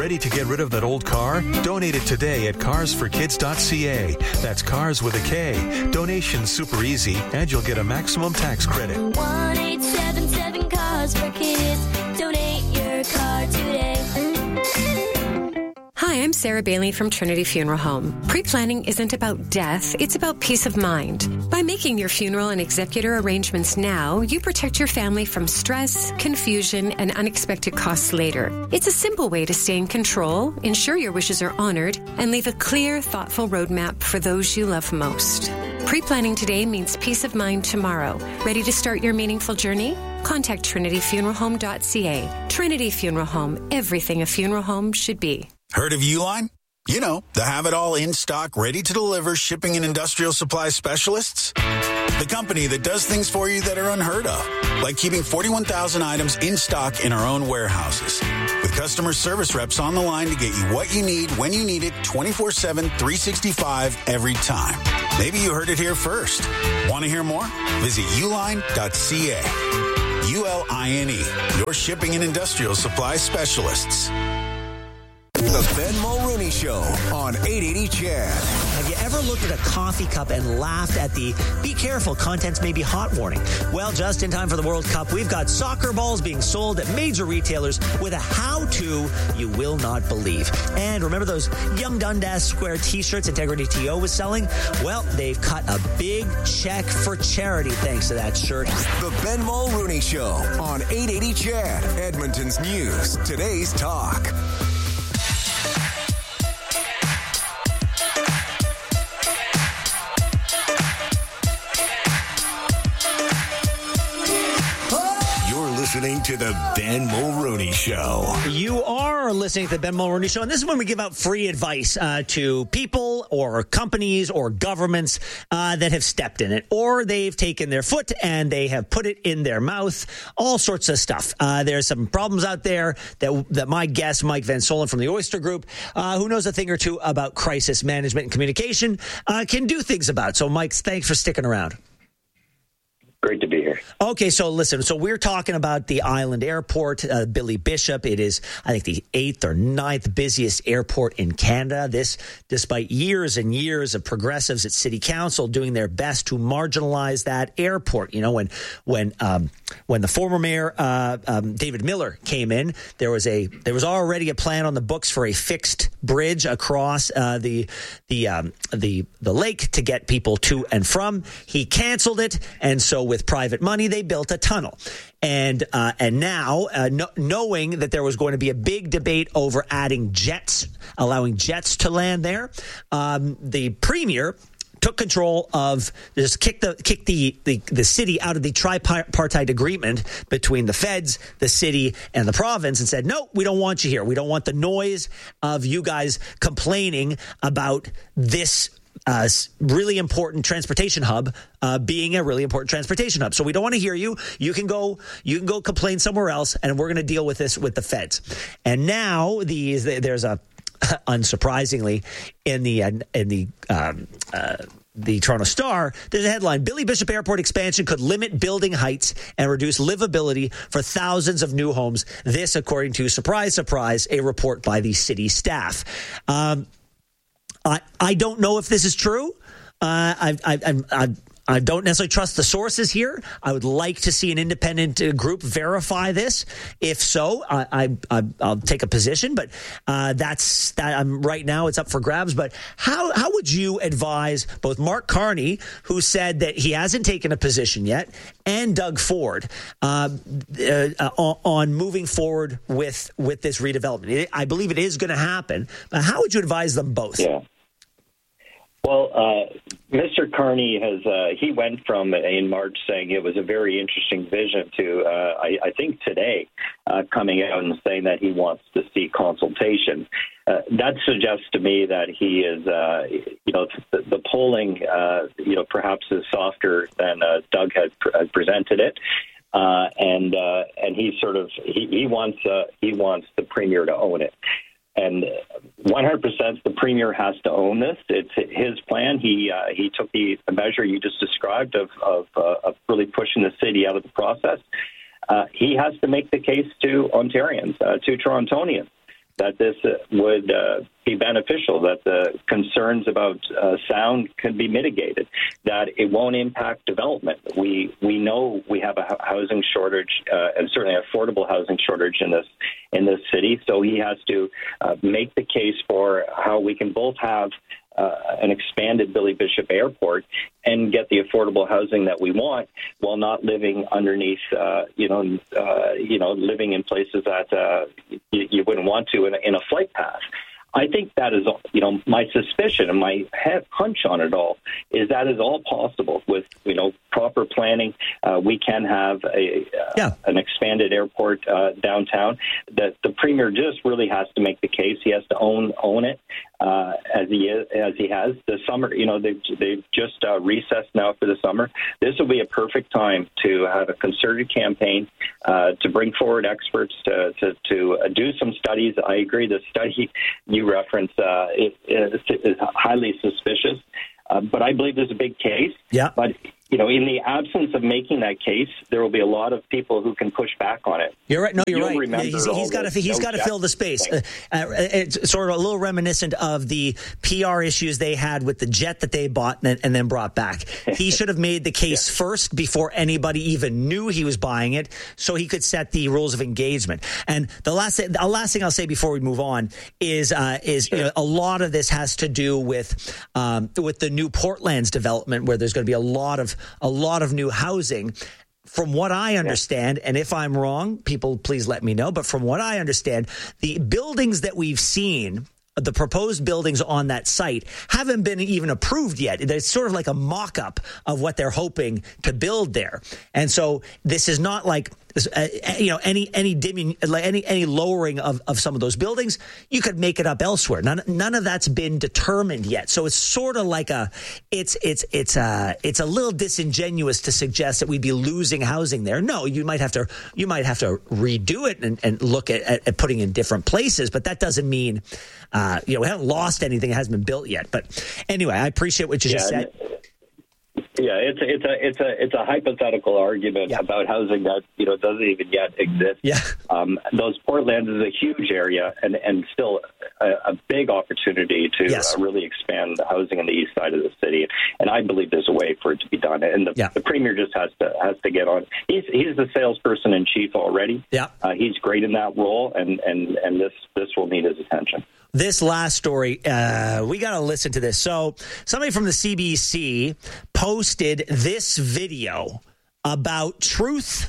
Ready to get rid of that old car? Donate it today at carsforkids.ca. That's cars with a K. Donation's super easy, and you'll get a maximum tax credit. 1-877 Cars for Kids. Donate your car today. Hi, I'm Sarah Bailey from Trinity Funeral Home. Pre-planning isn't about death, it's about peace of mind. By making your funeral and executor arrangements now, you protect your family from stress, confusion, and unexpected costs later. It's a simple way to stay in control, ensure your wishes are honored, and leave a clear, thoughtful roadmap for those you love most. Pre-planning today means peace of mind tomorrow. Ready to start your meaningful journey? Contact trinityfuneralhome.ca. Trinity Funeral Home, everything a funeral home should be. Heard of Uline? You know, the have-it-all in-stock, ready-to-deliver shipping and industrial supply specialists. The company that does things for you that are unheard of, like keeping 41,000 items in stock in our own warehouses. With customer service reps on the line to get you what you need, when you need it, 24/7, 365, every time. Maybe you heard it here first. Want to hear more? Visit uline.ca. ULINE, your shipping and industrial supply specialists. The Ben Mulrooney Show on 880 CHED. Have you ever looked at a coffee cup and laughed at the "be careful, contents may be hot" warning? Well, just in time for the World Cup, we've got soccer balls being sold at major retailers with a how-to you will not believe. And remember those Young Dundas Square t-shirts Integrity TO was selling? Well, they've cut a big check for charity thanks to that shirt. The Ben Mulrooney Show on 880 CHED, Edmonton's news, today's talk. Listening to the Ben Mulrooney Show. You are listening to the Ben Mulrooney Show, and this is when we give out free advice to people or companies or governments that have stepped in it, or they've taken their foot and they have put it in their mouth, all sorts of stuff. There's some problems out there that my guest, Mike Van Solen from the Oyster Group, who knows a thing or two about crisis management and communication, can do things about. So, Mike, thanks for sticking around. Great to be here. Okay, so listen, so we're talking about the Island Airport, Billy Bishop. It is, I think, the 8th or 9th busiest airport in Canada. This, despite years and years of progressives at City Council doing their best to marginalize that airport. You know, when the former mayor David Miller came in, there was already a plan on the books for a fixed bridge across the lake to get people to and from. He canceled it, and so with private money, they built a tunnel. And now, knowing that there was going to be a big debate over adding jets, allowing jets to land there, the premier took control of, just kicked the city out of the tripartite agreement between the feds, the city, and the province, and said, no, we don't want you here. We don't want the noise of you guys complaining about this really important transportation hub being a really important transportation hub. So we don't want to hear you. You can go complain somewhere else, and we're going to deal with this with the feds. And now there's a unsurprisingly in the Toronto Star, there's a headline: Billy Bishop Airport expansion could limit building heights and reduce livability for thousands of new homes. This, according to, surprise, surprise, a report by the city staff. I don't know if this is true. I don't necessarily trust the sources here. I would like to see an independent group verify this. If so, I'll take a position. But that's that. Right now, it's up for grabs. But how would you advise both Mark Carney, who said that he hasn't taken a position yet, and Doug Ford on moving forward with this redevelopment? I believe it is going to happen. But how would you advise them both? Yeah. Well, Mr. Carney he went from in March saying it was a very interesting vision to, I think today, coming out and saying that he wants to see consultation. That suggests to me that he is, the polling, perhaps is softer than Doug has presented it. And he wants the premier to own it. And 100% the premier has to own this. It's his plan. He took the measure you just described of really pushing the city out of the process. He has to make the case to Ontarians, to Torontonians, that this would be beneficial, that the concerns about sound can be mitigated, that it won't impact development. We know we have a housing shortage, and certainly affordable housing shortage in this city. So he has to make the case for how we can both have an expanded Billy Bishop Airport and get the affordable housing that we want, while not living underneath, living in places that you wouldn't want to in a flight path. I think that is, my suspicion and my hunch on it all is that is all possible with, proper planning. We can have an expanded airport downtown. That the premier just really has to make the case. He has to own it as he has. The summer, they've just recessed now for the summer. This will be a perfect time to have a concerted campaign to bring forward experts to do some studies. I agree. The study you reference is highly suspicious, but I believe there's a big case. Yeah. But in the absence of making that case, there will be a lot of people who can push back on it. You're right. No, you're right. He's got to fill the space. It's sort of a little reminiscent of the PR issues they had with the jet that they bought and then brought back. He should have made the case first before anybody even knew he was buying it, so he could set the rules of engagement. And the last thing I'll say before we move on is a lot of this has to do with the new Portlands development, where there's going to be a lot of new housing. From what I understand, and if I'm wrong, people please let me know, but from what I understand, the buildings that we've seen, the proposed buildings on that site, haven't been even approved yet. It's sort of like a mock-up of what they're hoping to build there. And so this is not like any dimming, any lowering of some of those buildings. You could make it up elsewhere. None of that's been determined yet. So it's sort of like it's a little disingenuous to suggest that we'd be losing housing there. No, you might have to redo it and look at putting in different places, but that doesn't mean we haven't lost anything. It hasn't been built yet. But anyway, I appreciate what you just said. Yeah, it's a hypothetical argument about housing that doesn't even yet exist. Yeah, those Portlands is a huge area and still a big opportunity to really expand the housing on the east side of the city. And I believe there's a way for it to be done. And the premier just has to get on. He's the salesperson in chief already. Yeah, he's great in that role, and this will need his attention. This last story, we got to listen to this. So somebody from the CBC posted this video about truth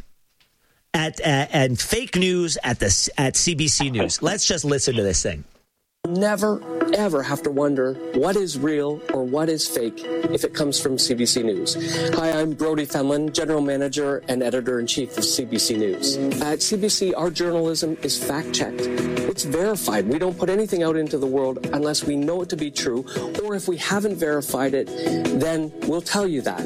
and fake news at CBC News. Let's just listen to this thing. Never, ever have to wonder what is real or what is fake if it comes from CBC News. Hi, I'm Brody Fenlon, General Manager and Editor-in-Chief of CBC News. At CBC, our journalism is fact-checked. It's verified. We don't put anything out into the world unless we know it to be true, or if we haven't verified it, then we'll tell you that.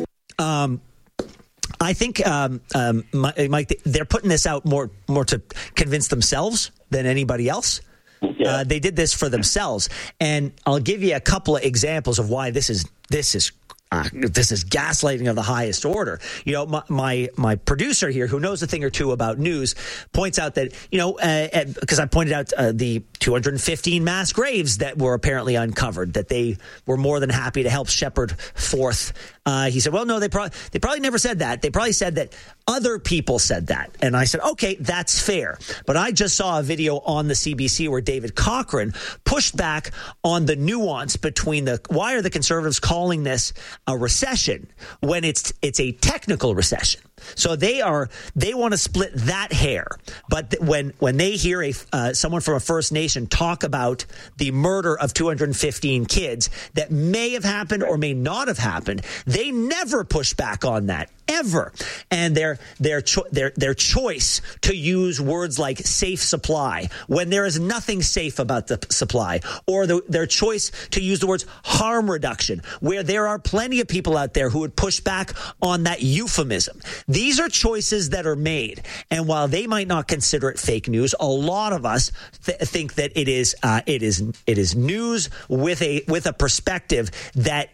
I think, Mike, they're putting this out more to convince themselves than anybody else. Yeah. They did this for themselves, and I'll give you a couple of examples of why this is gaslighting of the highest order. My producer here, who knows a thing or two about news, points out that because I pointed out the 215 mass graves that were apparently uncovered, that they were more than happy to help shepherd forth. He said, well, no, they probably never said that. They probably said that other people said that. And I said, okay, that's fair. But I just saw a video on the CBC where David Cochrane pushed back on the nuance between why are the Conservatives calling this a recession when it's a technical recession. So they want to split that hair. But when they hear someone from a First Nation talk about the murder of 215 kids that may have happened or may not have happened, they never push back on that, ever. And their choice to use words like safe supply when there is nothing safe about the supply, or their choice to use the words harm reduction, where there are plenty of people out there who would push back on that euphemism. These are choices that are made, and while they might not consider it fake news, a lot of us think that it is news with a perspective that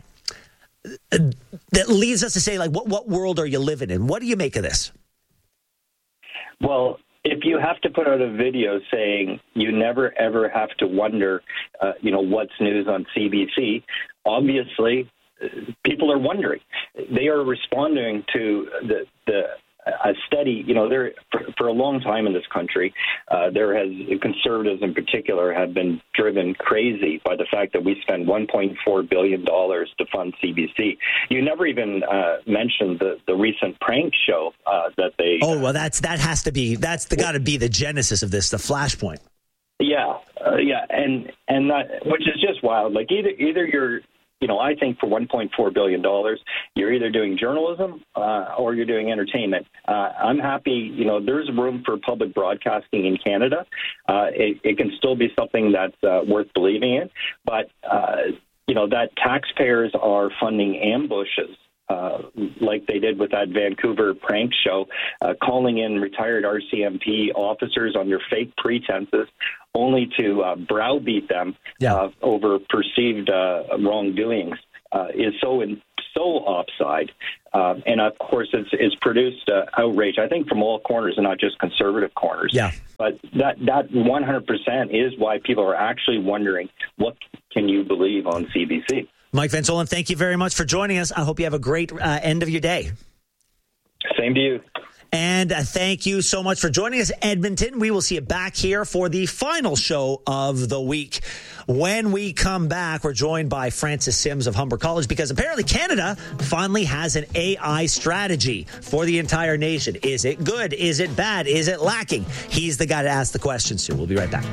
leads us to say, like, what world are you living in? What do you make of this? Well, if you have to put out a video saying you never, ever have to wonder, what's news on CBC, obviously people are wondering. They are responding to a study. There for a long time in this country, conservatives in particular have been driven crazy by the fact that we spend $1.4 billion to fund CBC. You never even mentioned the recent prank show that they. Oh well, that's got to be the genesis of this, the Flashpoint. Yeah, and that, which is just wild. Like either you're. I think for $1.4 billion, you're either doing journalism or you're doing entertainment. I'm happy, there's room for public broadcasting in Canada. It can still be something that's worth believing in. But, that taxpayers are funding ambushes like they did with that Vancouver prank show, calling in retired RCMP officers under fake pretenses, only to browbeat them over perceived wrongdoings, is so offside. And, of course, it's produced outrage, I think, from all corners and not just conservative corners. Yeah. But that 100% is why people are actually wondering, what can you believe on CBC? Mike Van Soelen, thank you very much for joining us. I hope you have a great end of your day. Same to you. And thank you so much for joining us, Edmonton. We will see you back here for the final show of the week. When we come back, we're joined by Francis Sims of Humber College, because apparently Canada finally has an AI strategy for the entire nation. Is it good? Is it bad? Is it lacking? He's the guy to ask the questions to. We'll be right back.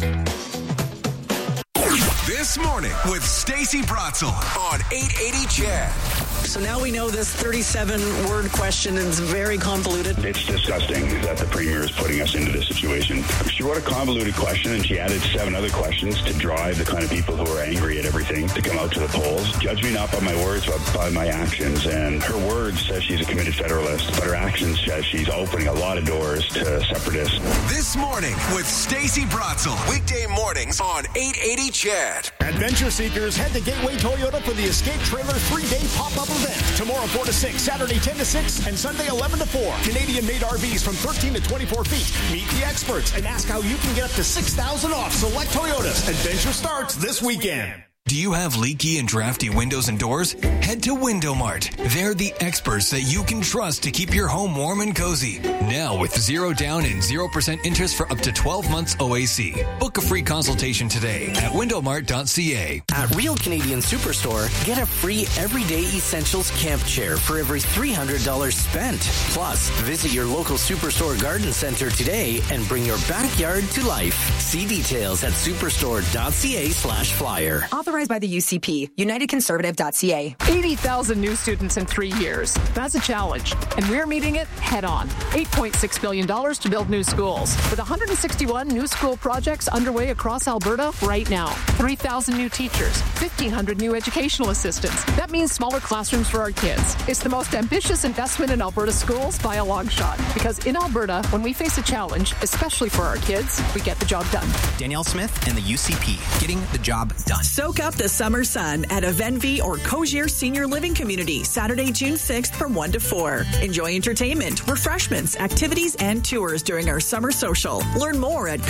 This morning with Stacey Bratzel on 880 CHED. So now we know this 37-word question is very convoluted. It's disgusting that the Premier is putting us into this situation. She wrote a convoluted question and she added 7 other questions to drive the kind of people who are angry at everything to come out to the polls. Judge me not by my words, but by my actions. And her words says she's a committed Federalist, but her actions says she's opening a lot of doors to separatists. This morning with Stacey Bratzel. Weekday mornings on 880 CHED. Adventure seekers, head to Gateway Toyota for the Escape Trailer 3-day pop-up event. Tomorrow 4 to 6, Saturday 10 to 6, and Sunday 11 to 4. Canadian-made RVs from 13 to 24 feet. Meet the experts and ask how you can get up to $6,000 off select Toyotas. Adventure starts this weekend. Do you have leaky and drafty windows and doors? Head to Window Mart. They're the experts that you can trust to keep your home warm and cozy. Now with 0 down and 0% interest for up to 12 months OAC. Book a free consultation today at windowmart.ca. At Real Canadian Superstore, get a free Everyday Essentials camp chair for every $300 spent. Plus, visit your local Superstore garden center today and bring your backyard to life. See details at superstore.ca/flyer. Authorized by the UCP, unitedconservative.ca. 80,000 new students in 3 years. That's a challenge, and we're meeting it head on. $8.6 billion to build new schools, with 161 new school projects underway across Alberta right now. 3,000 new teachers, 1,500 new educational assistants. That means smaller classrooms for our kids. It's the most ambitious investment in Alberta schools by a long shot, because in Alberta, when we face a challenge, especially for our kids, we get the job done. Danielle Smith and the UCP, getting the job done. Soak up the summer sun at a Venvi or Cogier Senior Living Community, Saturday, June 6th from 1 to 4. Enjoy entertainment, refreshments, activities, and tours during our summer social. Learn more at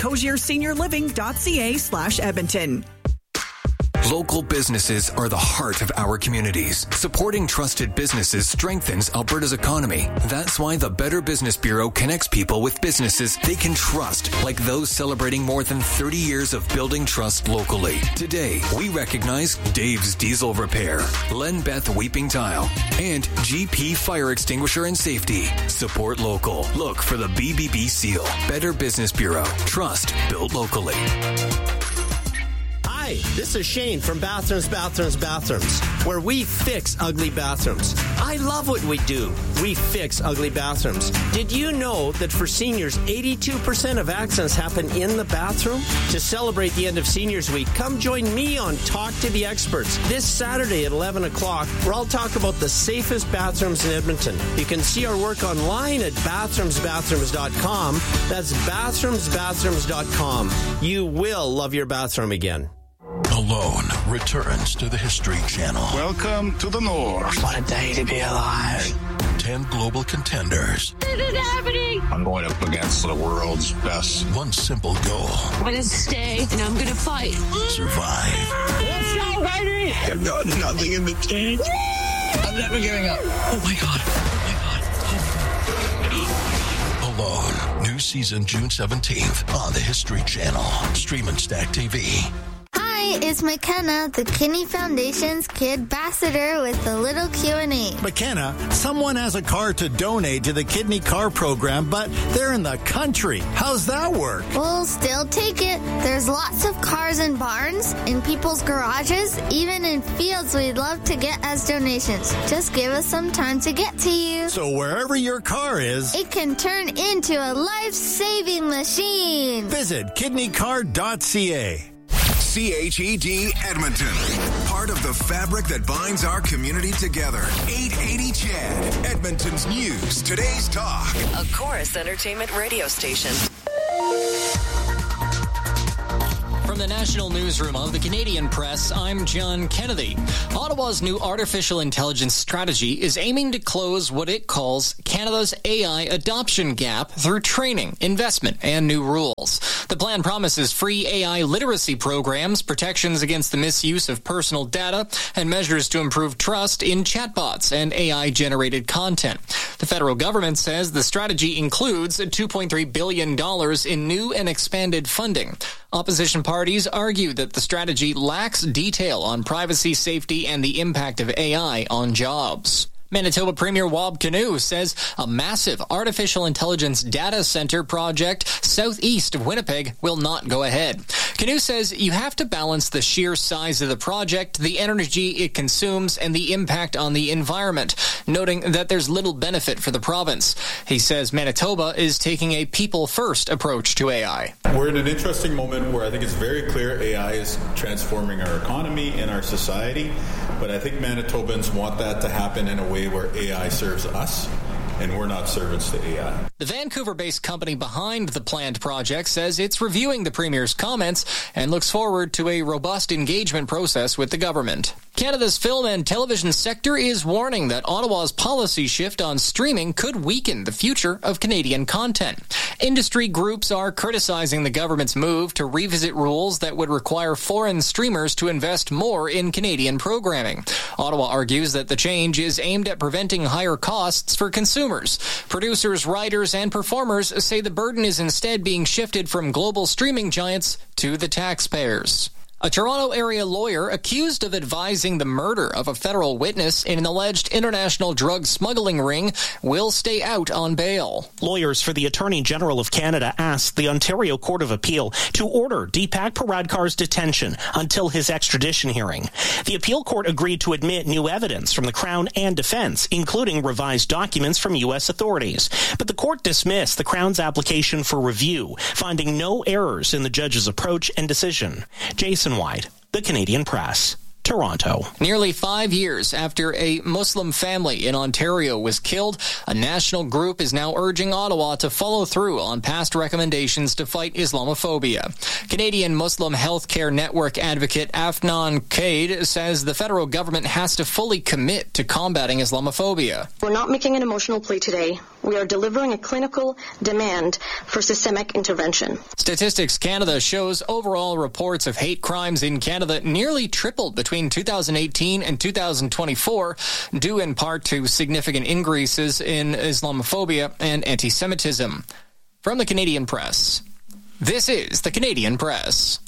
cogierseniorliving.ca/Edmonton. Local businesses are the heart of our communities. Supporting trusted businesses strengthens Alberta's economy. That's why the Better Business Bureau connects people with businesses they can trust, like those celebrating more than 30 years of building trust locally. Today, we recognize Dave's Diesel Repair, Len Beth Weeping Tile, and GP Fire Extinguisher and Safety. Support local. Look for the BBB seal. Better Business Bureau. Trust built locally. Hi, this is Shane from Bathrooms, where we fix ugly bathrooms. I love what we do. We fix ugly bathrooms. Did you know that for seniors, 82% of accidents happen in the bathroom? To celebrate the end of Seniors Week, come join me on Talk to the Experts this Saturday at 11 o'clock, where I'll talk about the safest bathrooms in Edmonton. You can see our work online at bathroomsbathrooms.com. That's bathroomsbathrooms.com. You will love your bathroom again. Alone returns to the History Channel. Welcome to the North. What a day to be alive. 10 global contenders. This is happening. I'm going up against the world's best. One simple goal. I'm going to stay, and I'm going to fight. Survive. Let's go, baby! I've got nothing in the tank. I'm never giving up. Oh, my God. Alone. New season June 17th on the History Channel. Stream and Stack TV. Hi, it's McKenna, the Kinney Foundation's Kid Ambassador with a little Q&A. McKenna, someone has a car to donate to the Kidney Car Program, but they're in the country. How's that work? We'll still take it. There's lots of cars in barns, in people's garages, even in fields we'd love to get as donations. Just give us some time to get to you. So wherever your car is, it can turn into a life-saving machine. Visit kidneycar.ca. CHED Edmonton. Part of the fabric that binds our community together. 880 CHED. Edmonton's news. Today's talk. A Chorus Entertainment radio station. From the National Newsroom of the Canadian Press, I'm John Kennedy. Ottawa's new artificial intelligence strategy is aiming to close what it calls Canada's AI adoption gap through training, investment, and new rules. The plan promises free AI literacy programs, protections against the misuse of personal data, and measures to improve trust in chatbots and AI-generated content. The federal government says the strategy includes $2.3 billion in new and expanded funding. Opposition parties argue that the strategy lacks detail on privacy, safety, and the impact of AI on jobs. Manitoba Premier Wab Kinew says a massive artificial intelligence data center project southeast of Winnipeg will not go ahead. Kinew says you have to balance the sheer size of the project, the energy it consumes, and the impact on the environment, noting that there's little benefit for the province. He says Manitoba is taking a people-first approach to AI. We're in an interesting moment where I think it's very clear AI is transforming our economy and our society, but I think Manitobans want that to happen in a way where AI serves us and we're not servants to AI. The Vancouver-based company behind the planned project says it's reviewing the Premier's comments and looks forward to a robust engagement process with the government. Canada's film and television sector is warning that Ottawa's policy shift on streaming could weaken the future of Canadian content. Industry groups are criticizing the government's move to revisit rules that would require foreign streamers to invest more in Canadian programming. Ottawa argues that the change is aimed at preventing higher costs for consumers. Producers, writers, and performers say the burden is instead being shifted from global streaming giants to the taxpayers. A Toronto area lawyer accused of advising the murder of a federal witness in an alleged international drug smuggling ring will stay out on bail. Lawyers for the Attorney General of Canada asked the Ontario Court of Appeal to order Deepak Paradkar's detention until his extradition hearing. The appeal court agreed to admit new evidence from the Crown and defense, including revised documents from U.S. authorities. But the court dismissed the Crown's application for review, finding no errors in the judge's approach and decision. Jason White, The Canadian Press, Toronto. Nearly 5 years after a Muslim family in Ontario was killed, a national group is now urging Ottawa to follow through on past recommendations to fight Islamophobia. Canadian Muslim Healthcare Network advocate Afnan Kaid says the federal government has to fully commit to combating Islamophobia. We're not making an emotional plea today. We are delivering a clinical demand for systemic intervention. Statistics Canada shows overall reports of hate crimes in Canada nearly tripled between 2018 and 2024, due in part to significant increases in Islamophobia and anti-Semitism. From the Canadian Press, this is the Canadian Press.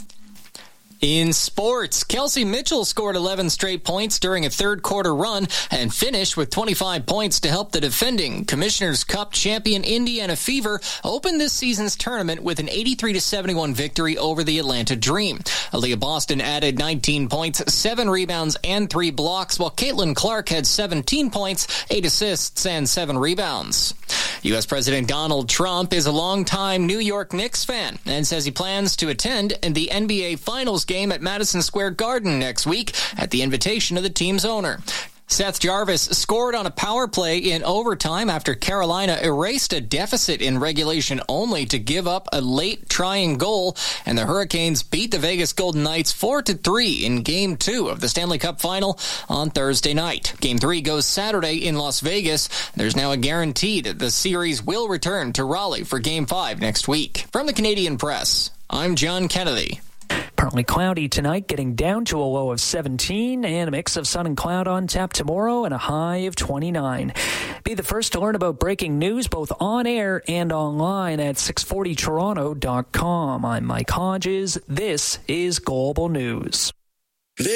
In sports, Kelsey Mitchell scored 11 straight points during a third-quarter run and finished with 25 points to help the defending Commissioner's Cup champion Indiana Fever open this season's tournament with an 83-71 victory over the Atlanta Dream. Aaliyah Boston added 19 points, 7 rebounds, and 3 blocks, while Caitlin Clark had 17 points, 8 assists, and 7 rebounds. U.S. President Donald Trump is a longtime New York Knicks fan and says he plans to attend the NBA Finals game at Madison Square Garden next week at the invitation of the team's owner. Seth Jarvis scored on a power play in overtime after Carolina erased a deficit in regulation only to give up a late trying goal, and the Hurricanes beat the Vegas Golden Knights 4-3 in Game 2 of the Stanley Cup Final on Thursday night. Game 3 goes Saturday in Las Vegas. There's now a guarantee that the series will return to Raleigh for Game 5 next week. From the Canadian Press, I'm John Kennedy. Partly cloudy tonight, getting down to a low of 17, and a mix of sun and cloud on tap tomorrow and a high of 29. Be the first to learn about breaking news both on air and online at 640toronto.com. I'm Mike Hodges. This is Global News.